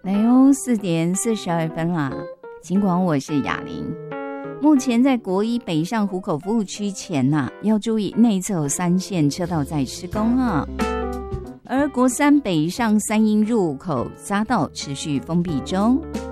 来哦，4:42啦。尽管我是雅玲，目前在国一北上湖口服务区前要注意内侧有3线车道在施工而国3北上3英入口匝道持续封闭中。